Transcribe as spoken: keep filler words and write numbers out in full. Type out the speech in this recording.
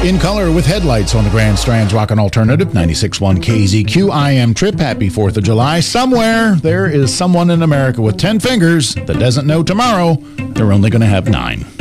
In Color with Headlights on the Grand Strand's Rockin' Alternative, ninety-six point one K Z Q. I am Trip. Happy fourth of July. Somewhere there is someone in America with ten fingers that doesn't know tomorrow they're only going to have nine.